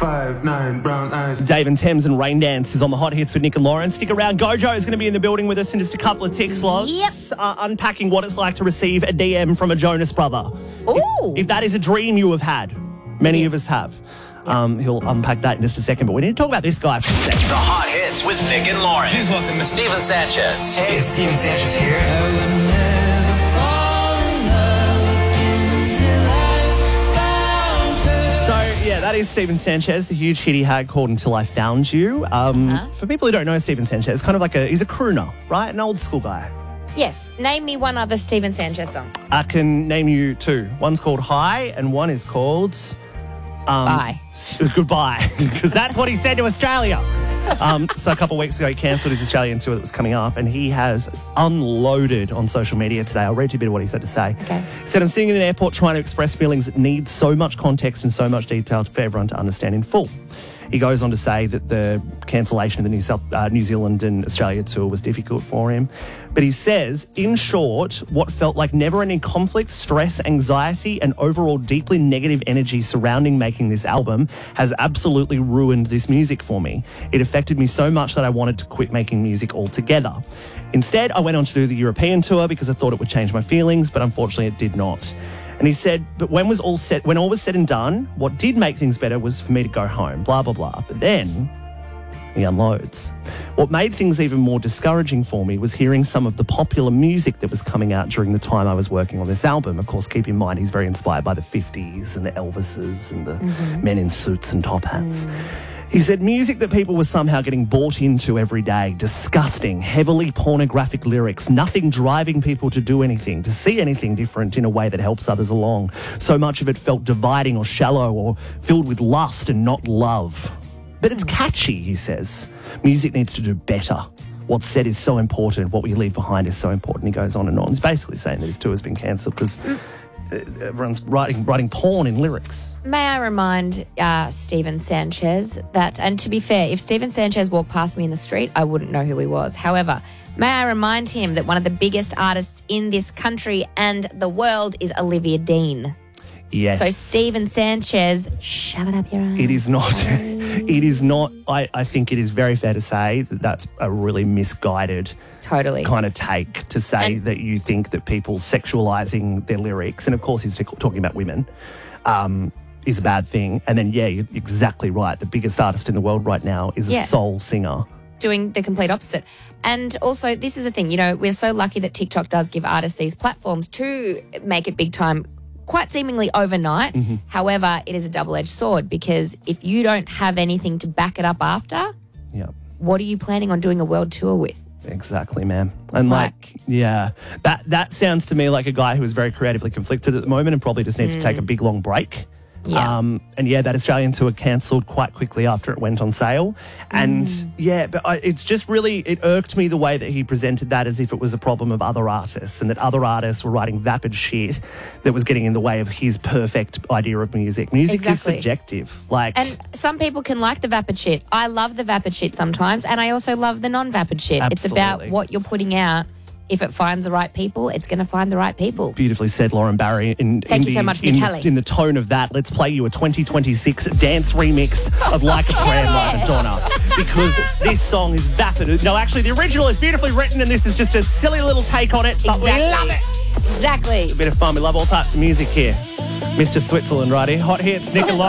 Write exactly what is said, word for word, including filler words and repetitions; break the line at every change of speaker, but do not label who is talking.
five, nine, brown eyes.
Dave and Thames and Rain Dance is on the Hot Hits with Nick and Lauren. Stick around. Gojo is going to be in the building with us in just a couple of tick slots.
Yep.
Uh, unpacking what it's like to receive a D M from a Jonas brother.
Ooh.
If, if that is a dream you have had, many
Yes.
of us have. Um, he'll unpack that in just a second, but we need to talk about this guy for a second.
The Hot Hits with Nick and Lauren. Please welcome Mister Steven Sanchez.
Hey, it's Steven Sanchez here.
So, yeah, that is Steven Sanchez, the huge hit he had called Until I Found You. Um,
Uh-huh.
For people who don't know Steven Sanchez, kind of like a, he's a crooner, right? An old school guy.
Yes. Name me one other Steven Sanchez song.
I can name you two. One's called High and one is called... Um,
Bye.
Goodbye, because that's what he said to Australia. Um, so a couple of weeks ago, he cancelled his Australian tour that was coming up, and he has unloaded on social media today. I'll read you a bit of what he said to say.
Okay.
He said, I'm sitting in an airport trying to express feelings that need so much context and so much detail for everyone to understand in full. He goes on to say that the cancellation of the New, South, uh, New Zealand and Australia tour was difficult for him. But he says, in short, what felt like never-ending conflict, stress, anxiety, and overall deeply negative energy surrounding making this album has absolutely ruined this music for me. It affected me so much that I wanted to quit making music altogether. Instead, I went on to do the European tour because I thought it would change my feelings, but unfortunately it did not. And he said, but when was all set, when all was said and done, what did make things better was for me to go home, blah, blah, blah. But then he unloads. What made things even more discouraging for me was hearing some of the popular music that was coming out during the time I was working on this album. Of course, keep in mind, he's very inspired by the fifties and the Elvises and the mm-hmm. men in suits and top hats. Mm. He said music that people were somehow getting bought into every day, disgusting, heavily pornographic lyrics, nothing driving people to do anything, to see anything different in a way that helps others along. So much of it felt dividing or shallow or filled with lust and not love. But it's catchy, he says. Music needs to do better. What's said is so important. What we leave behind is so important. He goes on and on. He's basically saying that his tour has been cancelled because everyone's writing writing porn in lyrics.
May I remind uh, Steven Sanchez that, and to be fair, if Steven Sanchez walked past me in the street, I wouldn't know who he was. However, may I remind him that one of the biggest artists in this country and the world is Olivia Dean.
Yes.
So Steven Sanchez, shove it up your ass.
It is not. It is not. I, I think it is very fair to say that that's a really misguided
Totally.
kind of take to say
And-
that you think that people sexualising their lyrics, and of course he's talking about women, um, is a bad thing. And then, yeah, you're exactly right. The biggest artist in the world right now is a
Yeah.
soul singer.
Doing the complete opposite. And also, this is the thing, you know, we're so lucky that TikTok does give artists these platforms to make it big time quite seemingly overnight.
Mm-hmm.
However, it is a double-edged sword because if you don't have anything to back it up after,
Yeah.
what are you planning on doing a world tour with?
Exactly, man. And like,
Like-
yeah, that that sounds to me like a guy who is very creatively conflicted at the moment and probably just needs to take a big long break.
Yeah.
Um, and yeah, that Australian tour cancelled quite quickly after it went on sale. And yeah, but I, it's just really, it irked me the way that he presented that as if it was a problem of other artists and that other artists were writing vapid shit that was getting in the way of his perfect idea of music. Music
Exactly.
is subjective. Like,
And some people can like the vapid shit. I love the vapid shit sometimes, and I also love the non-vapid shit. It's about
Absolutely.
what you're putting out. If it finds the right people, it's going to find the right people.
beautifully said, Lauren Barry. In,
Thank
in
you
the,
so much,
in,
Nick Kelly.
in the tone of that, let's play you a twenty twenty-six dance remix of Like a Prayer by Madonna. Because this song is vapid. No, actually, the original is beautifully written and this is just a silly little take on it. But we love it.
Exactly.
A bit of fun. We love all types of music here. Mister Switzerland right here. Hot Hits, Nick and Lauren.